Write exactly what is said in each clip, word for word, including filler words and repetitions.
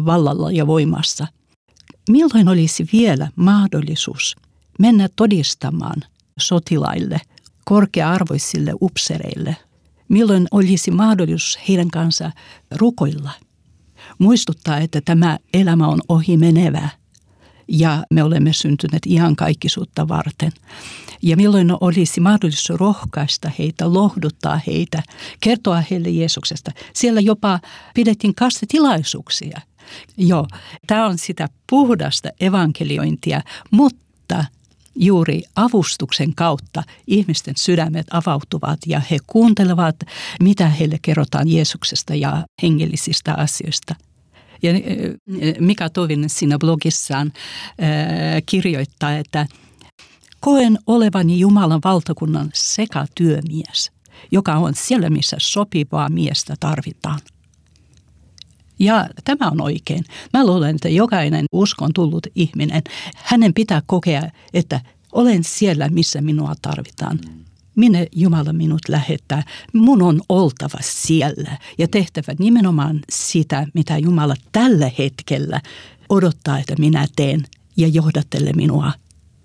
vallalla ja voimassa. Milloin olisi vielä mahdollisuus mennä todistamaan sotilaille, korkea-arvoisille upsereille? Milloin olisi mahdollisuus heidän kanssa rukoilla? Muistuttaa, että tämä elämä on ohi menevää ja me olemme syntyneet iankaikkisuutta varten. Ja milloin olisi mahdollisuus rohkaista heitä, lohduttaa heitä, kertoa heille Jeesuksesta. Siellä jopa pidettiin kastetilaisuuksia. Joo, tämä on sitä puhdasta evankeliointia, mutta juuri avustuksen kautta ihmisten sydämet avautuvat ja he kuuntelevat, mitä heille kerrotaan Jeesuksesta ja hengellisistä asioista. Ja Mika Tovinen siinä blogissaan kirjoittaa, että koen olevani Jumalan valtakunnan sekatyömies, joka on siellä, missä sopivaa miestä tarvitaan. Ja tämä on oikein. Mä luulen, että jokainen uskon tullut ihminen, hänen pitää kokea, että olen siellä, missä minua tarvitaan. Minne Jumala minut lähettää. Mun on oltava siellä ja tehtävä nimenomaan sitä, mitä Jumala tällä hetkellä odottaa, että minä teen ja johdattele minua.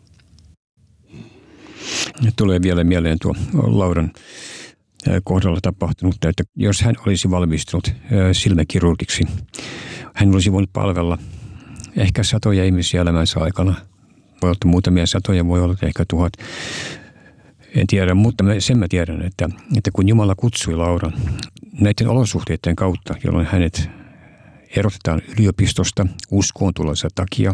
Nyt tulee vielä mieleen tuo Lauran kohdalla tapahtunut, että jos hän olisi valmistunut silmäkirurgiksi, hän olisi voinut palvella ehkä satoja ihmisiä elämänsä aikana. Voi olla muutamia satoja, voi olla ehkä tuhat. En tiedä, mutta sen mä tiedän, että, että kun Jumala kutsui Lauran näiden olosuhteiden kautta, jolloin hänet erotetaan yliopistosta uskoon tulonsa takia,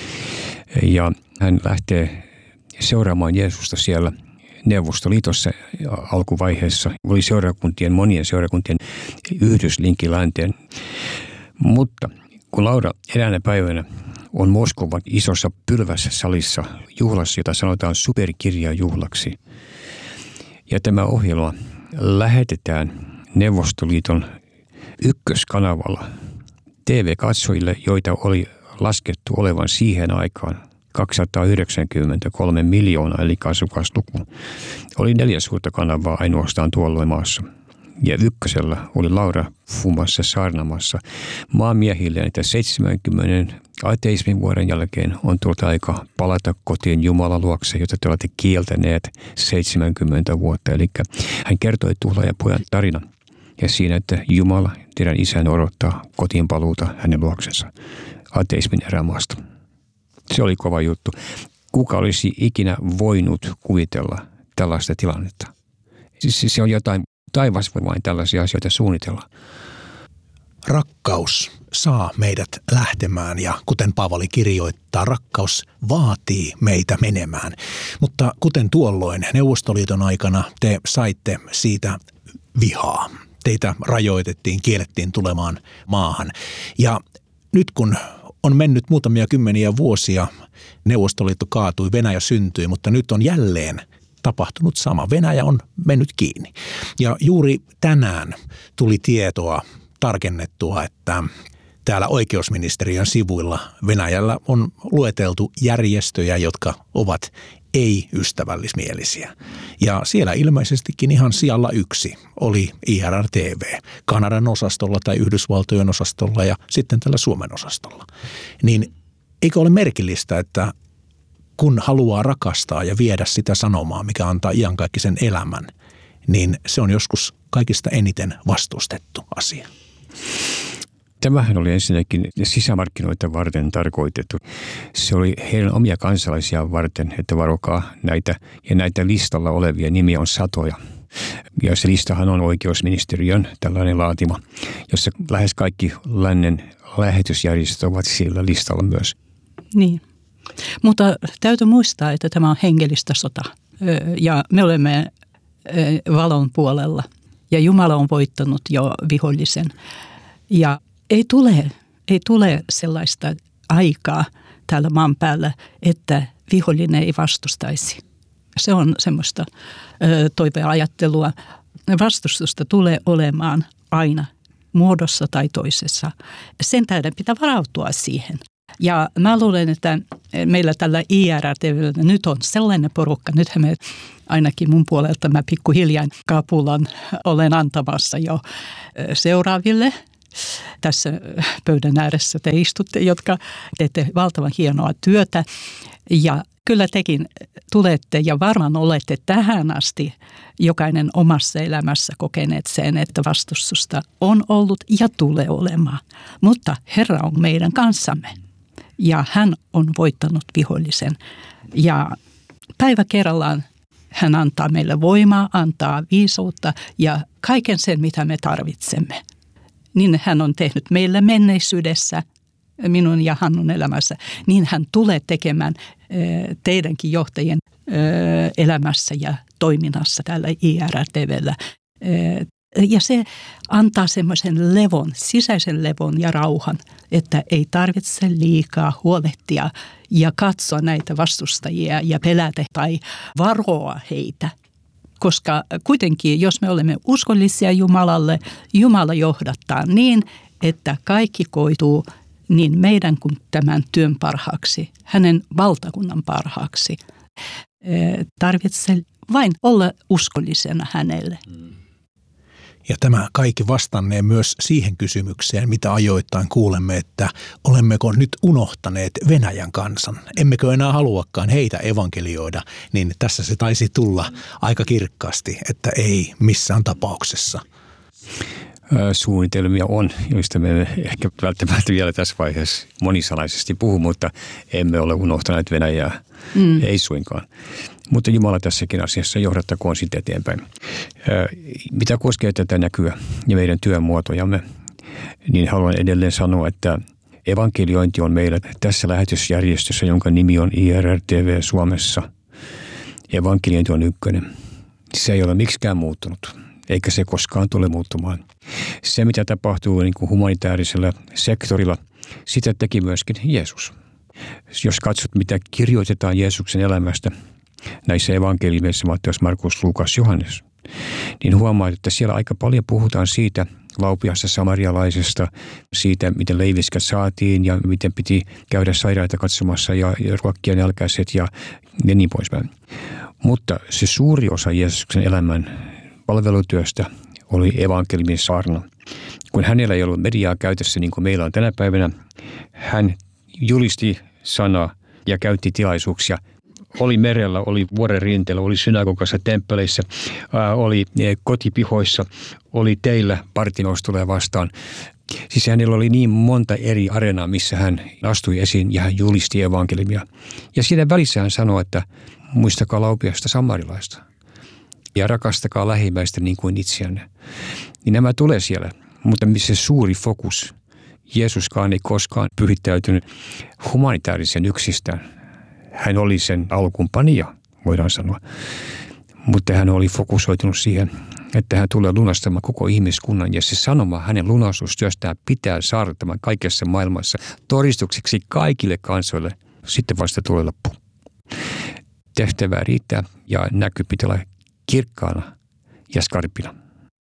ja hän lähtee seuraamaan Jeesusta siellä Neuvostoliitossa alkuvaiheessa, oli seurakuntien, monien seurakuntien yhdyslinkki länteen. Mutta kun Laura eräänä päivänä on Moskovan isossa pylvässä salissa juhlassa, jota sanotaan superkirjajuhlaksi, ja tämä ohjelma lähetetään Neuvostoliiton ykköskanavalla T V-katsojille, joita oli laskettu olevan siihen aikaan kaksisataayhdeksänkymmentäkolme miljoonaa, eli asukasluku. Oli neljä suurta kanavaa ainoastaan tuolloin maassa. Ja ykkösellä oli Laura Fumassa saarnamassa maamiehille, että seitsemänkymmenen ateismin vuoden jälkeen on tuolta aika palata kotiin Jumalan luokse, jota te olette kieltäneet seitsemänkymmentä vuotta. Eli hän kertoi tuhlaajapojan tarinan. Ja siinä, että Jumala, teidän isän odottaa kotiin paluuta hänen luoksensa ateismin erämaasta. Se oli kova juttu. Kuka olisi ikinä voinut kuvitella tällaista tilannetta? Siis se on jotain, taivas voi vain tällaisia asioita suunnitella. Rakkaus saa meidät lähtemään ja kuten Paavali kirjoittaa, rakkaus vaatii meitä menemään. Mutta kuten tuolloin Neuvostoliiton aikana te saitte siitä vihaa. Teitä rajoitettiin, kiellettiin tulemaan maahan. Ja nyt kun on mennyt muutamia kymmeniä vuosia, Neuvostoliitto kaatui, Venäjä syntyi, mutta nyt on jälleen tapahtunut sama. Venäjä on mennyt kiinni. Ja juuri tänään tuli tietoa tarkennettua, että täällä oikeusministeriön sivuilla Venäjällä on lueteltu järjestöjä, jotka ovat ei-ystävällismielisiä. Ja siellä ilmeisestikin ihan sijalla yksi oli I R R T V, Kanadan osastolla tai Yhdysvaltojen osastolla ja sitten tällä Suomen osastolla. Niin eikö ole merkillistä, että kun haluaa rakastaa ja viedä sitä sanomaa, mikä antaa iankaikkisen elämän, niin se on joskus kaikista eniten vastustettu asia. Tämähän oli ensinnäkin sisämarkkinoita varten tarkoitettu. Se oli heidän omia kansalaisia varten, että varokaa näitä, ja näitä listalla olevia nimiä on satoja. Ja se listahan on oikeusministeriön tällainen laatima, jossa lähes kaikki lännen lähetysjärjestöt ovat sillä listalla myös. Niin, mutta täytyy muistaa, että tämä on hengellistä sota ja me olemme valon puolella ja Jumala on voittanut jo vihollisen ja Ei tule, ei tule sellaista aikaa täällä maan päällä, että vihollinen ei vastustaisi. Se on semmoista ö, toiveajattelua. Vastustusta tulee olemaan aina muodossa tai toisessa. Sen tähden pitää varautua siihen. Ja mä luulen, että meillä tällä I R R T V:llä nyt on sellainen porukka. Nythän me ainakin mun puolelta mä pikkuhiljaa kapulan olen antamassa jo seuraaville tässä pöydän ääressä te istutte, jotka teette valtavan hienoa työtä. Ja kyllä tekin tulette ja varmaan olette tähän asti jokainen omassa elämässä kokeneet sen, että vastustusta on ollut ja tulee olemaan. Mutta Herra on meidän kanssamme ja hän on voittanut vihollisen. Ja päivä kerrallaan hän antaa meille voimaa, antaa viisautta ja kaiken sen, mitä me tarvitsemme. Niin hän on tehnyt meille menneisyydessä, minun ja Hannun elämässä, niin hän tulee tekemään teidänkin johtajien elämässä ja toiminnassa täällä I R R T V:llä. Ja se antaa semmoisen levon, sisäisen levon ja rauhan, että ei tarvitse liikaa huolehtia ja katsoa näitä vastustajia ja pelätä tai varoa heitä. Koska kuitenkin, jos me olemme uskollisia Jumalalle, Jumala johdattaa niin, että kaikki koituu niin meidän kuin tämän työn parhaaksi, hänen valtakunnan parhaaksi. Tarvitsee vain olla uskollisena hänelle. Ja tämä kaikki vastannee myös siihen kysymykseen, mitä ajoittain kuulemme, että olemmeko nyt unohtaneet Venäjän kansan. Emmekö enää haluakaan heitä evankelioida, niin tässä se taisi tulla aika kirkkaasti, että ei missään tapauksessa. Suunnitelmia on, joista me ehkä välttämättä vielä tässä vaiheessa monisanaisesti puhu, mutta emme ole unohtaneet Venäjää, mm. ei suinkaan. Mutta Jumala tässäkin asiassa johdattakoon sitten eteenpäin. Mitä koskee tätä näkyä ja meidän työn muotojamme, niin haluan edelleen sanoa, että evankeliointi on meillä tässä lähetysjärjestössä, jonka nimi on I R R T V Suomessa. Evankeliointi on ykkönen. Se ei ole miksikään muuttunut, eikä se koskaan tule muuttumaan. Se, mitä tapahtuu niin kuin humanitaarisella sektorilla, sitä teki myöskin Jeesus. Jos katsot, mitä kirjoitetaan Jeesuksen elämästä näissä evankeliumeissa, Matteus, Markus, Luukas, Johannes, niin huomaat, että siellä aika paljon puhutaan siitä laupiasta samarialaisesta, siitä, miten leiviskä saatiin ja miten piti käydä sairaita katsomassa ja ruokkia nälkäiset ja, ja niin poispäin. Mutta se suuri osa Jeesuksen elämän palvelutyöstä oli evankeliumin saarna. Kun hänellä ei ollut mediaa käytössä niin kuin meillä on tänä päivänä, hän julisti sanaa ja käytti tilaisuuksia. Oli merellä, oli vuoren rinteellä, oli synagogassa, temppeleissä, ää, oli kotipihoissa, oli teillä, Partinoos tulee vastaan. Siis hänellä oli niin monta eri areenaa, missä hän astui esiin ja hän julisti evankeliumia. Ja siinä välissä hän sanoi, että muistakaa laupiasta samarilaista ja rakastakaa lähimmäistä niin kuin itseänne. Niin nämä tulee siellä, mutta missä suuri fokus. Jeesuskaan ei koskaan pyhittäytynyt humanitaarisen yksistään. Hän oli sen alkuunpanija, voidaan sanoa. Mutta hän oli fokusoitunut siihen, että hän tulee lunastamaan koko ihmiskunnan. Ja se sanoma hänen lunastustyöstään pitää saada tämän kaikessa maailmassa todistukseksi kaikille kansoille. Sitten vasta tulee loppu. Tehtävää riittää ja näky pitää olla kirkkaana ja skarpina.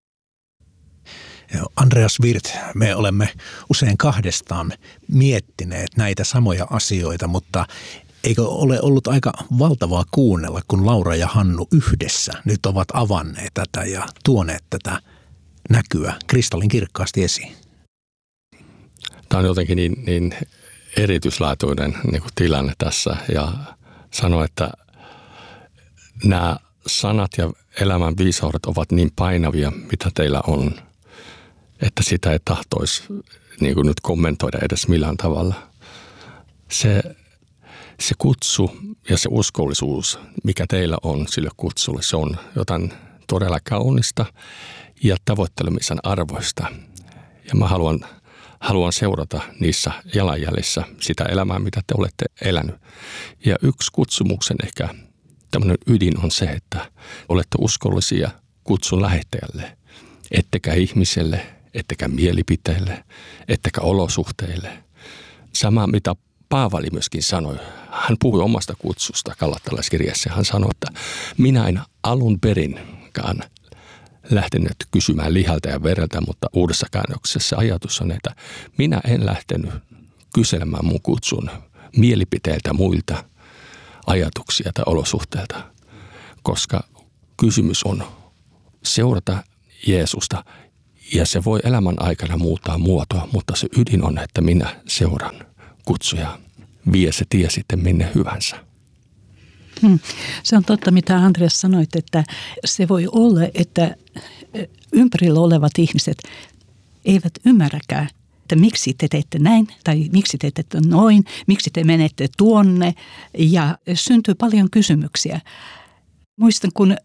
Andreas Wirth, me olemme usein kahdestaan miettineet näitä samoja asioita, mutta eikö ole ollut aika valtavaa kuunnella, kun Laura ja Hannu yhdessä nyt ovat avanneet tätä ja tuoneet tätä näkyä kristallin kirkkaasti esiin? Tämä on jotenkin niin, niin erityislaatuinen niin kuin tilanne tässä ja sano, että nämä sanat ja elämän viisaudet ovat niin painavia, mitä teillä on, että sitä ei tahtoisi niin kuin nyt kommentoida edes millään tavalla. Se, se kutsu ja se uskollisuus, mikä teillä on sille kutsulle, se on jotain todella kaunista ja tavoittelemisen arvoista. Ja mä haluan, haluan seurata niissä jalanjäljissä sitä elämää, mitä te olette elänyt. Ja yksi kutsumuksen ehkä tämmöinen ydin on se, että olette uskollisia kutsun lähettäjälle, ettekä ihmiselle, ettekä mielipiteille, ettekä olosuhteille. Sama, mitä Paavali myöskin sanoi. Hän puhui omasta kutsusta Galatalaiskirjassa. Hän sanoi, että minä en alun perinkään lähtenyt kysymään lihalta ja vereltä, mutta uudessa käännöksessä ajatus on, että minä en lähtenyt kyselemään mun kutsun mielipiteiltä muilta ajatuksia tai olosuhteilta, koska kysymys on seurata Jeesusta Ja se voi elämän aikana muuttaa muotoa, mutta se ydin on, että minä seuran kutsuja. Vie se tie sitten minne hyvänsä. Hmm. Se on totta, mitä Andreas sanoit, että se voi olla, että ympärillä olevat ihmiset eivät ymmärräkään, että miksi te teette näin tai miksi te teette noin, miksi te menette tuonne ja syntyy paljon kysymyksiä. Muistan, kun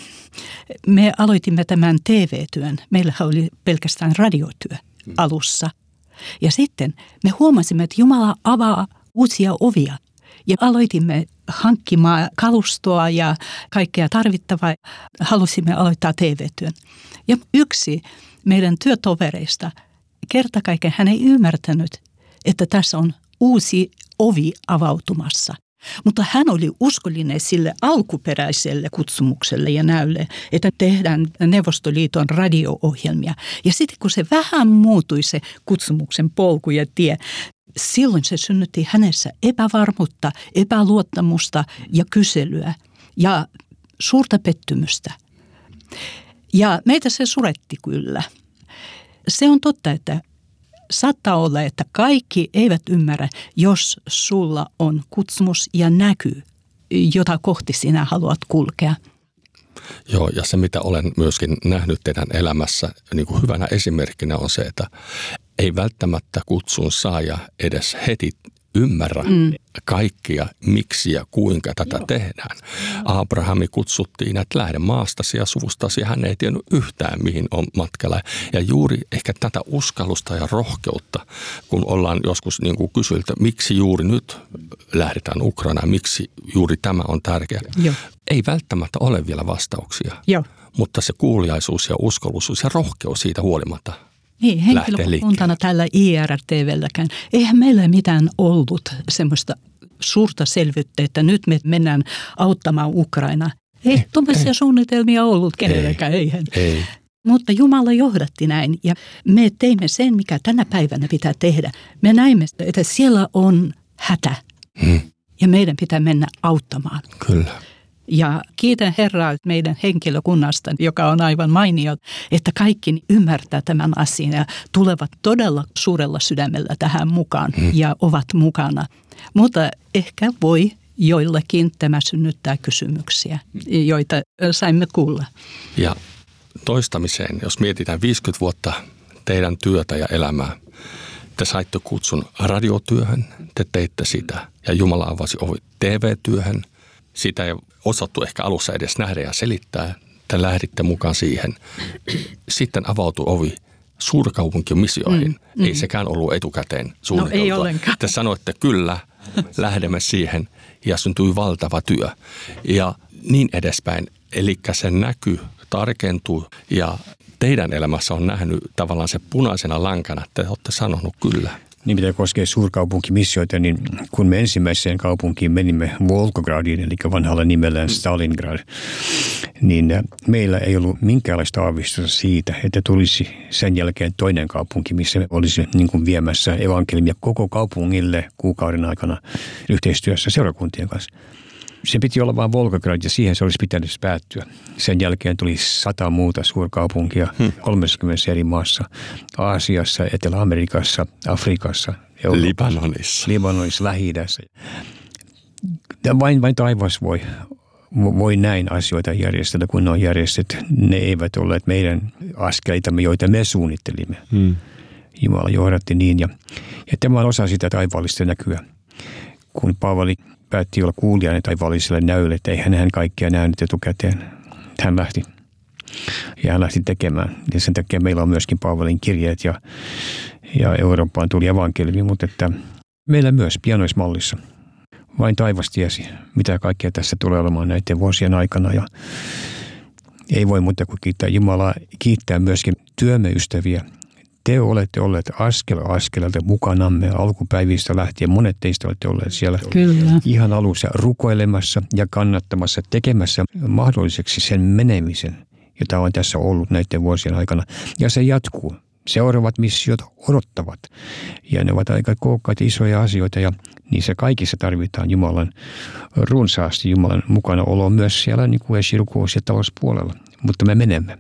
me aloitimme tämän T V-työn, meillä oli pelkästään radiotyö alussa. Ja sitten me huomasimme, että Jumala avaa uusia ovia ja aloitimme hankkimaan kalustoa ja kaikkea tarvittavaa. Halusimme aloittaa T V-työn. Ja yksi meidän työtovereista, kerta kaiken hän ei ymmärtänyt, että tässä on uusi ovi avautumassa. Mutta hän oli uskollinen sille alkuperäiselle kutsumukselle ja näylle, että tehdään Neuvostoliiton radio-ohjelmia. Ja sitten kun se vähän muuttui se kutsumuksen polku ja tie, silloin se synnytti hänessä epävarmuutta, epäluottamusta ja kyselyä ja suurta pettymystä. Ja meitä se suretti kyllä. Se on totta, että saattaa olla, että kaikki eivät ymmärrä, jos sulla on kutsumus ja näky, jota kohti sinä haluat kulkea. Joo, ja se mitä olen myöskin nähnyt teidän elämässä, niin kuin hyvänä esimerkkinä on se, että ei välttämättä kutsun saaja edes heti ymmärrä mm. kaikkia, miksi ja kuinka tätä Joo. tehdään. Abrahami kutsuttiin, että lähde maastasi ja suvustasi. Hän ei tiennyt yhtään, mihin on matkalla. Ja juuri ehkä tätä uskallusta ja rohkeutta, kun ollaan joskus niin kuin kysyiltä, miksi juuri nyt lähdetään Ukrainaan, miksi juuri tämä on tärkeä. Joo. Ei välttämättä ole vielä vastauksia, Joo. mutta se kuuliaisuus ja uskollisuus ja rohkeus siitä huolimatta. Niin, henkilökuntana tällä I R T V:lläkään. Eihän meillä mitään ollut semmoista suurta selvyyttä, että nyt me mennään auttamaan Ukrainaa. Ei, ei tuollaisia suunnitelmia ollut kenelläkään, ei, eihän. Ei. Mutta Jumala johdatti näin ja me teimme sen, mikä tänä päivänä pitää tehdä. Me näimme, että siellä on hätä hmm. ja meidän pitää mennä auttamaan. Kyllä. Ja kiitän Herraa meidän henkilökunnasta, joka on aivan mainio, että kaikki ymmärtää tämän asian ja tulevat todella suurella sydämellä tähän mukaan mm. ja ovat mukana. Mutta ehkä voi joillakin tämä synnyttää kysymyksiä, joita saimme kuulla. Ja toistamiseen, jos mietitään viisikymmentä vuotta teidän työtä ja elämää, te saitte kutsun radiotyöhön, te teitte sitä ja Jumala avasi ovi T V-työhön. Sitä ei osattu ehkä alussa edes nähdä ja selittää. Te lähditte mukaan siihen. Sitten avautui ovi suurkaupunkimissioihin. Mm, mm. Ei sekään ollut etukäteen suunniteltua. No ei ollenkaan. Te sanoitte kyllä, lähdemme siihen ja syntyi valtava työ. Ja niin edespäin. Eli se näky tarkentuu ja teidän elämässä on nähnyt tavallaan se punaisena lankana, että te olette sanonut kyllä. Niin mitä koskee suurkaupunkimissioita, niin kun me ensimmäiseen kaupunkiin menimme Volgogradiin, eli vanhalla nimellään Stalingrad, niin meillä ei ollut minkäänlaista aavistusta siitä, että tulisi sen jälkeen toinen kaupunki, missä me olisi niin kuin viemässä evankeliumia koko kaupungille kuukauden aikana yhteistyössä seurakuntien kanssa. Se piti olla vain Volgograd ja siihen se olisi pitänyt päättyä. Sen jälkeen tuli sata muuta suurkaupunkia hmm. kolmekymmentä eri maassa. Aasiassa, Etelä-Amerikassa, Afrikassa, Euroopassa, Libanonissa, Libanonissa, Lähi-idässä. Vain, vain taivas voi, voi näin asioita järjestellä, kun ne on järjestetty. Ne eivät olleet meidän askeleitamme, joita me suunnittelimme. Hmm. Jumala johdatti niin. Ja, ja tämä on osa sitä taivaallista näkyä. Kun Paavali päätti olla kuulijana taivaalliselle näylle, että ei hän kaikkea nähnyt etukäteen. Hän lähti. Ja hän lähti tekemään. Ja sen takia meillä on myöskin Paavalin kirjeet ja, ja Eurooppaan tuli evankeliumi, mutta että meillä myös pianoismallissa. Vain taivas tiesi, mitä kaikkea tässä tulee olemaan näiden vuosien aikana. Ja ei voi muuta kuin kiittää Jumalaa, kiittää myöskin työmme ystäviä. Te olette olleet askel askeleelta mukanamme alkupäivistä lähtien. Monet teistä olette olleet siellä Kyllä. ihan alussa rukoilemassa ja kannattamassa, tekemässä mahdolliseksi sen menemisen, jota on tässä ollut näiden vuosien aikana. Ja se jatkuu. Seuraavat missiot odottavat. Ja ne ovat aika kookkaita isoja asioita ja niissä kaikissa tarvitaan Jumalan runsaasti, Jumalan mukana olo myös siellä niin kuin esirukous- ja talouspuolella. Mutta me menemme.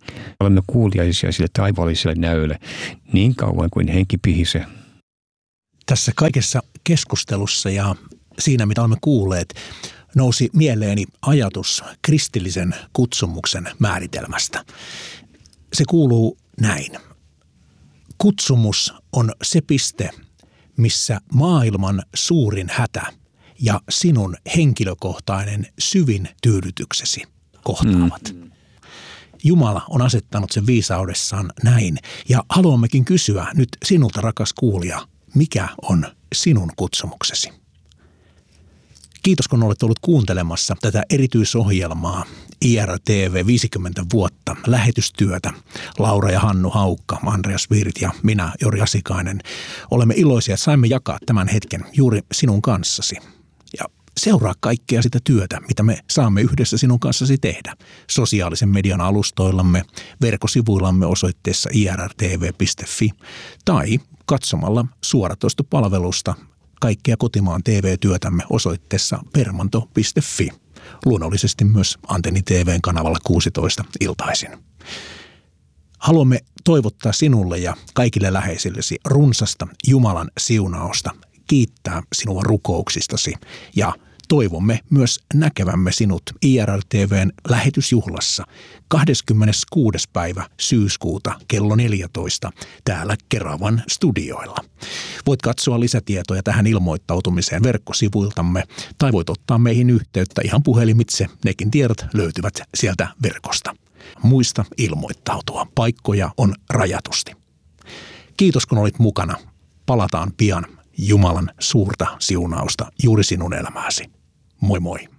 Olemme kuuliaisia sille taivaalliselle näölle niin kauan kuin henki pihisee. Tässä kaikessa keskustelussa ja siinä, mitä olemme kuulleet, nousi mieleeni ajatus kristillisen kutsumuksen määritelmästä. Se kuuluu näin. Kutsumus on se piste, missä maailman suurin hätä ja sinun henkilökohtainen syvin tyydytyksesi kohtaavat. Mm. Jumala on asettanut sen viisaudessaan näin, ja haluammekin kysyä nyt sinulta, rakas kuulija, mikä on sinun kutsumuksesi? Kiitos, kun olet ollut kuuntelemassa tätä erityisohjelmaa I R T V viisikymmentä vuotta lähetystyötä. Laura ja Hannu Haukka, Andreas Viirit ja minä, Jori Asikainen. Olemme iloisia, että saimme jakaa tämän hetken juuri sinun kanssasi. Ja seuraa kaikkea sitä työtä, mitä me saamme yhdessä sinun kanssasi tehdä. Sosiaalisen median alustoillamme, verkkosivuillamme osoitteessa i r r t v piste f i tai katsomalla suoratoistopalvelusta kaikkea kotimaan T V-työtämme osoitteessa permanto piste f i. Luonnollisesti myös Antenni T V:n kanavalla kuusitoista iltaisin. Haluamme toivottaa sinulle ja kaikille läheisillesi runsasta Jumalan siunausta, kiittää sinua rukouksistasi ja toivomme myös näkevämme sinut I R T V:n lähetysjuhlassa kahdeskymmeneskuudes päivä syyskuuta kello neljätoista täällä Keravan studioilla. Voit katsoa lisätietoja tähän ilmoittautumiseen verkkosivuiltamme tai voit ottaa meihin yhteyttä ihan puhelimitse. Nekin tiedot löytyvät sieltä verkosta. Muista ilmoittautua. Paikkoja on rajatusti. Kiitos kun olit mukana. Palataan pian. Jumalan suurta siunausta juuri sinun elämääsi. Moi moi.